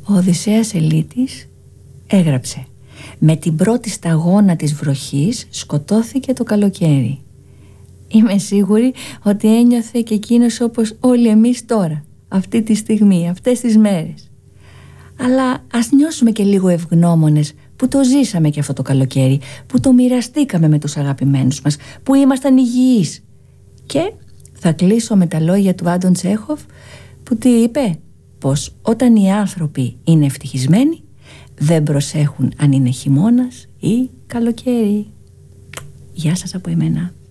Ο Οδυσσέας Ελίτης έγραψε: «Με την πρώτη σταγόνα της βροχής σκοτώθηκε το καλοκαίρι». Είμαι σίγουρη ότι ένιωθε και εκείνος όπως όλοι εμείς τώρα, αυτή τη στιγμή, αυτές τις μέρες. Αλλά ας νιώσουμε και λίγο ευγνώμονες που το ζήσαμε και αυτό το καλοκαίρι, που το μοιραστήκαμε με τους αγαπημένους μας, που ήμασταν υγιείς. Και θα κλείσω με τα λόγια του Άντων Τσέχοφ, που τι είπε? Πως όταν οι άνθρωποι είναι ευτυχισμένοι δεν προσέχουν αν είναι χειμώνας ή καλοκαίρι. Γεια σας από εμένα.